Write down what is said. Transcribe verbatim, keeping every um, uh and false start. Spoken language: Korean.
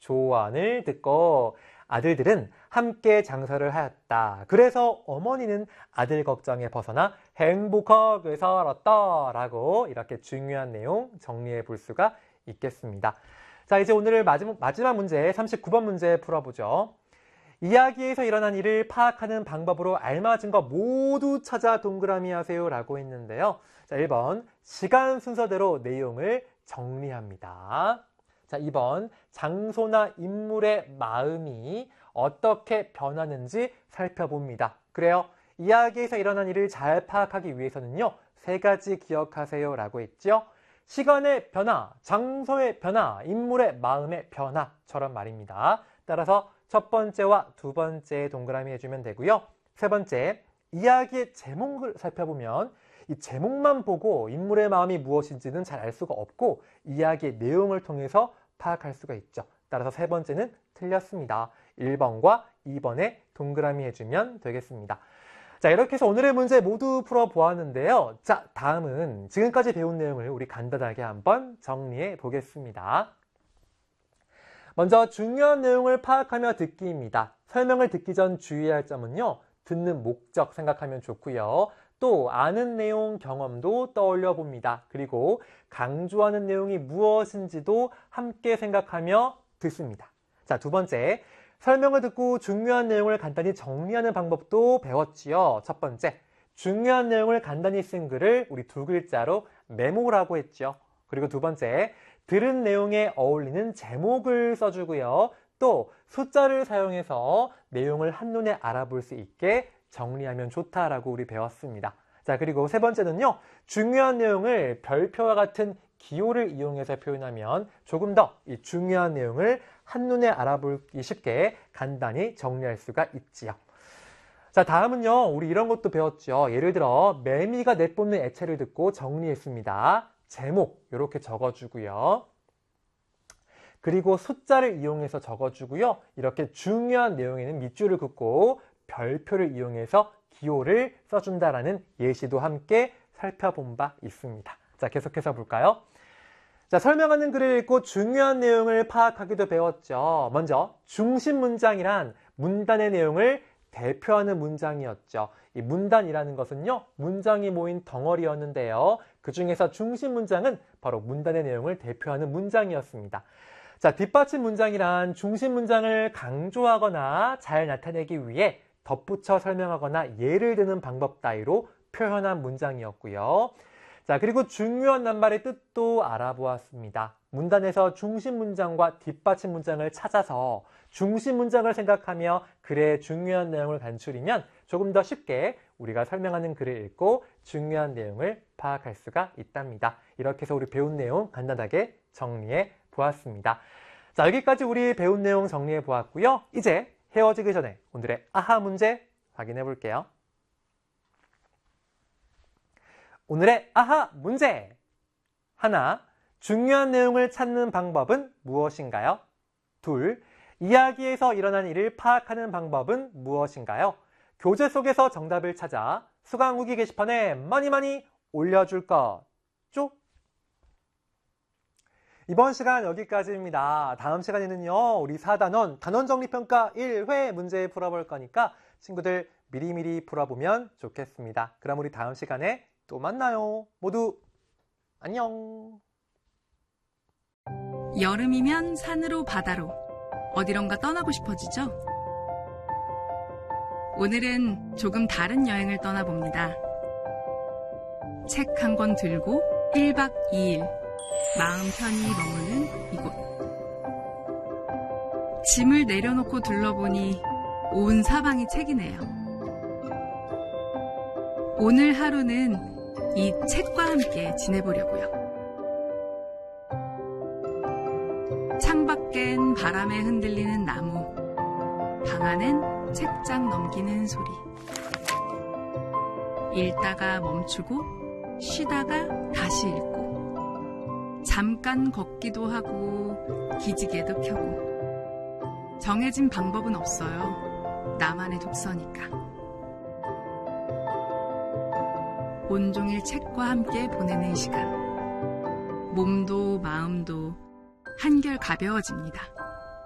조언을 듣고 아들들은 함께 장사를 하였다. 그래서 어머니는 아들 걱정에 벗어나 행복하게 살았다. 라고 이렇게 중요한 내용 정리해 볼 수가 있겠습니다. 자, 이제 오늘 마지막, 마지막 문제 삼십구 번 문제 풀어보죠. 이야기에서 일어난 일을 파악하는 방법으로 알맞은 거 모두 찾아 동그라미 하세요 라고 했는데요. 자, 일 번 시간 순서대로 내용을 정리합니다. 자, 이 번 장소나 인물의 마음이 어떻게 변하는지 살펴봅니다. 그래요. 이야기에서 일어난 일을 잘 파악하기 위해서는요. 세 가지 기억하세요 라고 했죠. 시간의 변화, 장소의 변화, 인물의 마음의 변화처럼 말입니다. 따라서 첫 번째와 두 번째 동그라미 해주면 되고요. 세 번째, 이야기의 제목을 살펴보면 이 제목만 보고 인물의 마음이 무엇인지는 잘 알 수가 없고 이야기의 내용을 통해서 파악할 수가 있죠. 따라서 세 번째는 틀렸습니다. 일 번과 이 번에 동그라미 해주면 되겠습니다. 자, 이렇게 해서 오늘의 문제 모두 풀어보았는데요. 자, 다음은 지금까지 배운 내용을 우리 간단하게 한번 정리해 보겠습니다. 먼저 중요한 내용을 파악하며 듣기입니다. 설명을 듣기 전 주의할 점은요. 듣는 목적 생각하면 좋고요. 또 아는 내용, 경험도 떠올려 봅니다. 그리고 강조하는 내용이 무엇인지도 함께 생각하며 듣습니다. 자, 두 번째, 설명을 듣고 중요한 내용을 간단히 정리하는 방법도 배웠지요. 첫 번째, 중요한 내용을 간단히 쓴 글을 우리 두 글자로 메모라고 했죠. 그리고 두 번째, 들은 내용에 어울리는 제목을 써주고요. 또 숫자를 사용해서 내용을 한눈에 알아볼 수 있게 정리하면 좋다라고 우리 배웠습니다. 자, 그리고 세 번째는요. 중요한 내용을 별표와 같은 기호를 이용해서 표현하면 조금 더 이 중요한 내용을 한눈에 알아보기 쉽게 간단히 정리할 수가 있지요. 자, 다음은요. 우리 이런 것도 배웠죠. 예를 들어 매미가 내뿜는 애체를 듣고 정리했습니다. 제목 이렇게 적어주고요. 그리고 숫자를 이용해서 적어주고요. 이렇게 중요한 내용에는 밑줄을 긋고 별표를 이용해서 기호를 써준다라는 예시도 함께 살펴본 바 있습니다. 자, 계속해서 볼까요? 자, 설명하는 글을 읽고 중요한 내용을 파악하기도 배웠죠. 먼저 중심 문장이란 문단의 내용을 대표하는 문장이었죠. 이 문단이라는 것은요, 문장이 모인 덩어리였는데요. 그 중에서 중심 문장은 바로 문단의 내용을 대표하는 문장이었습니다. 자, 뒷받침 문장이란 중심 문장을 강조하거나 잘 나타내기 위해 덧붙여 설명하거나 예를 드는 방법 따위로 표현한 문장이었고요. 자, 그리고 중요한 낱말의 뜻도 알아보았습니다. 문단에서 중심 문장과 뒷받침 문장을 찾아서 중심 문장을 생각하며 글의 중요한 내용을 간추리면 조금 더 쉽게 우리가 설명하는 글을 읽고 중요한 내용을 파악할 수가 있답니다. 이렇게 해서 우리 배운 내용 간단하게 정리해 보았습니다. 자, 여기까지 우리 배운 내용 정리해 보았고요. 이제 헤어지기 전에 오늘의 아하 문제 확인해 볼게요. 오늘의 아하 문제! 하나, 중요한 내용을 찾는 방법은 무엇인가요? 둘, 이야기에서 일어난 일을 파악하는 방법은 무엇인가요? 교재 속에서 정답을 찾아 수강 후기 게시판에 많이 많이 올려줄 거죠? 이번 시간 여기까지입니다. 다음 시간에는요, 우리 사 단원 단원정리평가 일 회 문제 풀어볼 거니까 친구들 미리미리 풀어보면 좋겠습니다. 그럼 우리 다음 시간에 또 만나요. 모두 안녕. 여름이면 산으로 바다로 어디론가 떠나고 싶어지죠? 오늘은 조금 다른 여행을 떠나봅니다. 책 한 권 들고 일 박 이 일 마음 편히 머무는 이곳. 짐을 내려놓고 둘러보니 온 사방이 책이네요. 오늘 하루는 이 책과 함께 지내보려고요. 창밖엔 바람에 흔들리는 나무, 방 안엔 책장 넘기는 소리. 읽다가 멈추고 쉬다가 다시 읽고 잠깐 걷기도 하고 기지개도 켜고 정해진 방법은 없어요. 나만의 독서니까. 온종일 책과 함께 보내는 시간. 몸도 마음도 한결 가벼워집니다.